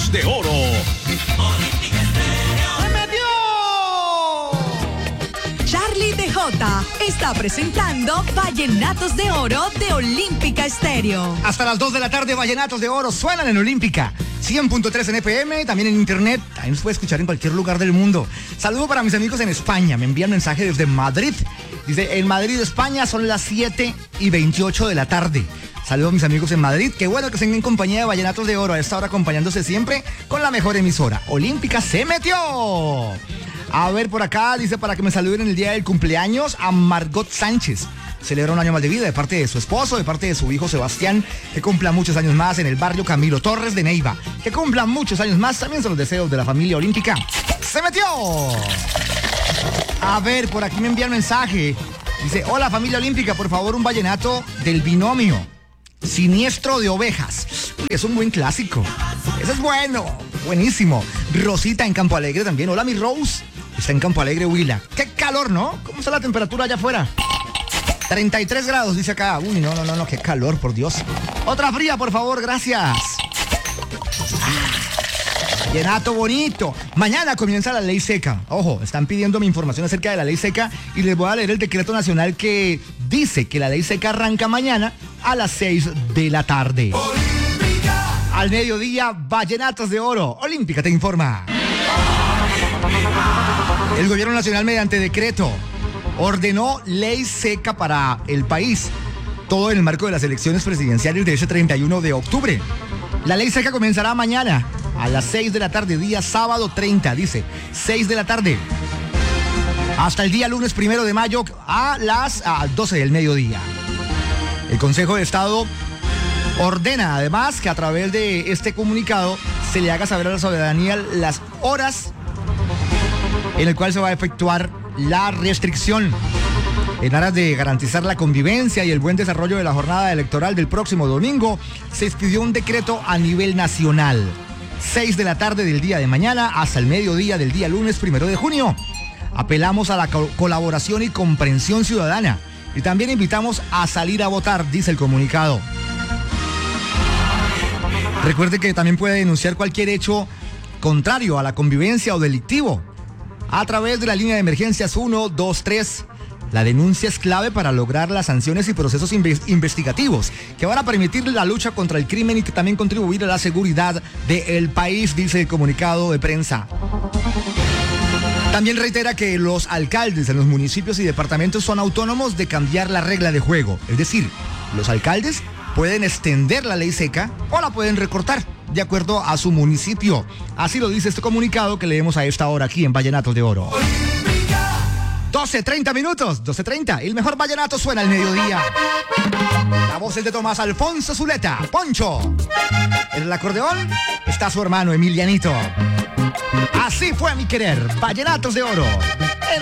Vallenatos de Oro. Charlie DJ está presentando Vallenatos de Oro de Olímpica Estéreo. Hasta las 2 de la tarde, Vallenatos de Oro suenan en Olímpica. 100.3 en FM, también en internet. También nos puede escuchar en cualquier lugar del mundo. Saludo para mis amigos en España. Me envían mensaje desde Madrid. Dice, en Madrid, España, son las 7:28 de la tarde. Saludos a mis amigos en Madrid. Qué bueno que estén en compañía de Vallenatos de Oro a esta hora, acompañándose siempre con la mejor emisora. Olímpica se metió. A ver, por acá dice para que me saluden en el día del cumpleaños a Margot Sánchez. Celebra un año más de vida de parte de su esposo, de parte de su hijo Sebastián, que cumpla muchos años más en el barrio Camilo Torres de Neiva. Que cumpla muchos años más, también son los deseos de la familia olímpica. ¡Se metió! A ver, por aquí me envían mensaje. Dice, hola familia olímpica, por favor un vallenato del binomio Siniestro de Ovejas. Uy, es un buen clásico. Ese es bueno, buenísimo. Rosita en Campo Alegre también. Hola mi Rose. Está en Campo Alegre, Huila. ¡Qué calor!, ¿no? ¿Cómo está la temperatura allá afuera? 33 grados, dice acá. Uy, no, qué calor, por Dios. Otra fría, por favor, gracias. Vallenato bonito. Mañana comienza la ley seca. Ojo, están pidiendo mi información acerca de la ley seca y les voy a leer el decreto nacional que dice que la ley seca arranca mañana a las 6 de la tarde. Olímpica. Al mediodía, Vallenatos de Oro. Olímpica te informa. El gobierno nacional, mediante decreto, ordenó ley seca para el país, todo en el marco de las elecciones presidenciales de ese 31 de octubre. La ley seca comenzará mañana a las 6 de la tarde, día sábado 30, dice, 6 de la tarde, hasta el día lunes 1 de mayo a las 12 del mediodía. El Consejo de Estado ordena además que a través de este comunicado se le haga saber a la ciudadanía las horas en el cual se va a efectuar la restricción. En aras de garantizar la convivencia y el buen desarrollo de la jornada electoral del próximo domingo, se expidió un decreto a nivel nacional. 6 de la tarde del día de mañana hasta el mediodía del día lunes 1 de junio. Apelamos a la colaboración y comprensión ciudadana y también invitamos a salir a votar, dice el comunicado. Recuerde que también puede denunciar cualquier hecho contrario a la convivencia o delictivo a través de la línea de emergencias 123. La denuncia es clave para lograr las sanciones y procesos investigativos que van a permitir la lucha contra el crimen y que también contribuir a la seguridad del país, dice el comunicado de prensa. También reitera que los alcaldes en los municipios y departamentos son autónomos de cambiar la regla de juego. Es decir, los alcaldes pueden extender la ley seca o la pueden recortar de acuerdo a su municipio. Así lo dice este comunicado que leemos a esta hora aquí en Vallenatos de Oro. 12:30 minutos, 12:30. El mejor vallenato suena al mediodía. La voz es de Tomás Alfonso Zuleta, Poncho. En el acordeón está su hermano Emilianito. Así fue mi querer, Vallenatos de Oro.